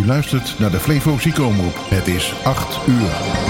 U luistert naar de Flevo Ziekenomroep. Het is 8 uur.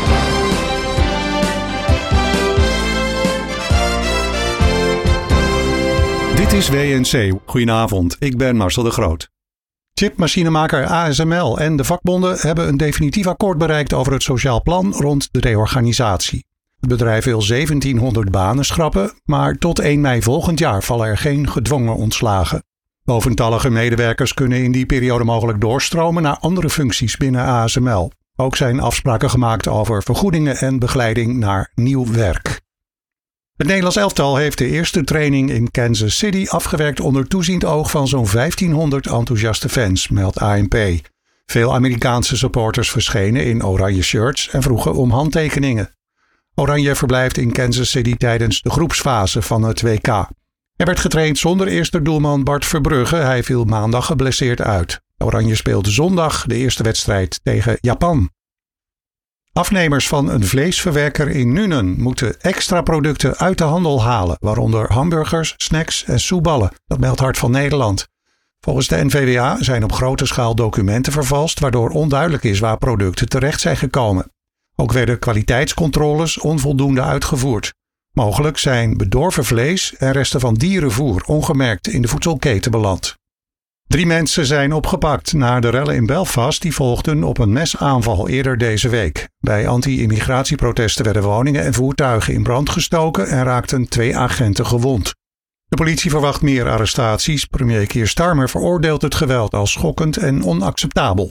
Dit is WNC. Goedenavond, ik ben Marcel de Groot. Chipmachinemaker ASML en de vakbonden hebben een definitief akkoord bereikt over het sociaal plan rond de reorganisatie. Het bedrijf wil 1700 banen schrappen, maar tot 1 mei volgend jaar vallen er geen gedwongen ontslagen. Boventallige medewerkers kunnen in die periode mogelijk doorstromen naar andere functies binnen ASML. Ook zijn afspraken gemaakt over vergoedingen en begeleiding naar nieuw werk. Het Nederlands elftal heeft de eerste training in Kansas City afgewerkt onder toeziend oog van zo'n 1500 enthousiaste fans, meldt ANP. Veel Amerikaanse supporters verschenen in oranje shirts en vroegen om handtekeningen. Oranje verblijft in Kansas City tijdens de groepsfase van het WK. Er werd getraind zonder eerste doelman Bart Verbrugge. Hij viel maandag geblesseerd uit. Oranje speelde zondag de eerste wedstrijd tegen Japan. Afnemers van een vleesverwerker in Nuenen moeten extra producten uit de handel halen, waaronder hamburgers, snacks en soeballen. Dat meldt Hart van Nederland. Volgens de NVWA zijn op grote schaal documenten vervalst, waardoor onduidelijk is waar producten terecht zijn gekomen. Ook werden kwaliteitscontroles onvoldoende uitgevoerd. Mogelijk zijn bedorven vlees en resten van dierenvoer ongemerkt in de voedselketen beland. 3 mensen zijn opgepakt na de rellen in Belfast die volgden op een mesaanval eerder deze week. Bij anti-immigratieprotesten werden woningen en voertuigen in brand gestoken en raakten 2 agenten gewond. De politie verwacht meer arrestaties. Premier Keir Starmer veroordeelt het geweld als schokkend en onacceptabel.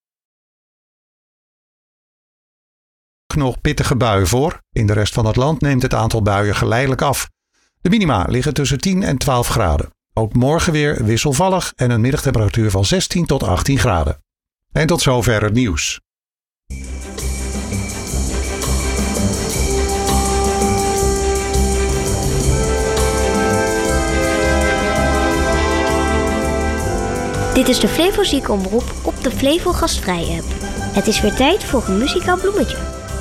Nog pittige buien voor. In de rest van het land neemt het aantal buien geleidelijk af. De minima liggen tussen 10 en 12 graden. Ook morgen weer wisselvallig en een middagtemperatuur van 16 tot 18 graden. En tot zover het nieuws. Dit is de Flevo Ziekenomroep op de Flevo Gastvrij app. Het is weer tijd voor een muzikaal bloemetje.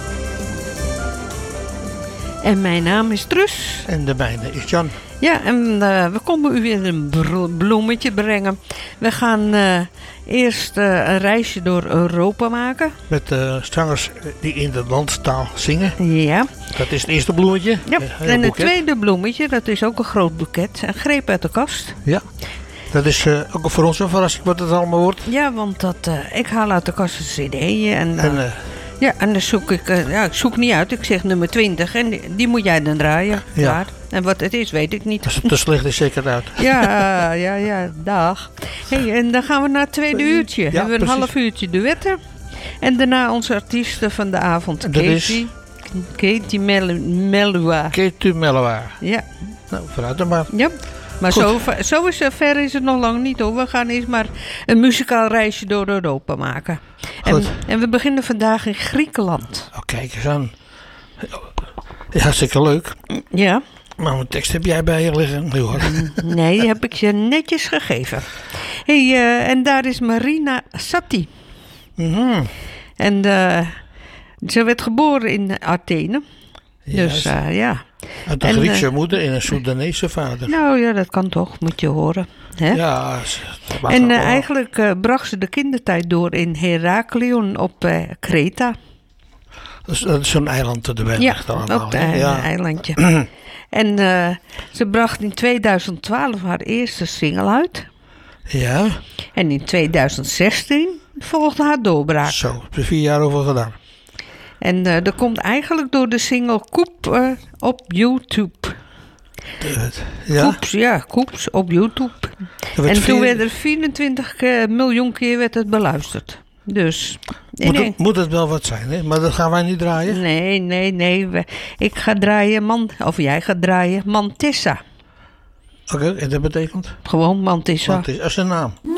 En mijn naam is Trus. En de mijne is Jan. Ja, en we komen u weer een bloemetje brengen. We gaan eerst een reisje door Europa maken. Met zangers die in de landstaal zingen. Ja. Dat is het eerste bloemetje. Ja. En het tweede bloemetje, dat is ook een groot boeket. Een greep uit de kast. Ja. Dat is ook voor ons een verrassing wat het allemaal wordt. Ja, want ik haal uit de kast een cd. Ja, en dan zoek ik... ik zoek niet uit. Ik zeg nummer 20. En die moet jij dan draaien. Ja. Klaar. En wat het is, weet ik niet. Als het te slecht is, zeker uit. Ja, dag. Hey, en dan gaan we naar het tweede uurtje. Ja, hebben we een precies. half uurtje duetten. En daarna onze artiesten van de avond. Dat is... Katie Melua. Katie Melua. Ja. Nou, vooruit dan maar. Ja. Maar zo ver is het nog lang niet hoor. We gaan eerst maar een muzikaal reisje door Europa maken. En we beginnen vandaag in Griekenland. Oh, kijk eens aan. Ja, hartstikke leuk. Ja. Maar wat tekst heb jij bij je liggen? Nee, die heb ik je netjes gegeven. Hey, en daar is Marina Satti. Mm-hmm. En ze werd geboren in Athene. Dus ja. Uit een Griekse moeder en een Soedanese vader. Nou ja, dat kan toch, moet je horen. Hè? Ja. En eigenlijk bracht ze de kindertijd door in Heraklion op Kreta. Dat is zo'n eiland erbij. Ja, ook een eilandje. En ze bracht in 2012 haar eerste single uit. Ja. En in 2016 volgde haar doorbraak. Zo, heb je 4 jaar over gedaan. En dat komt eigenlijk door de single Koep op YouTube. Koeps op YouTube. En toen werd er 24 miljoen keer werd het beluisterd. Dus... Moet het wel wat zijn, hè? Maar dat gaan wij niet draaien? Nee. Ik ga draaien, jij gaat draaien Mantissa. Oké, en dat betekent? Gewoon Mantissa. Dat is een naam.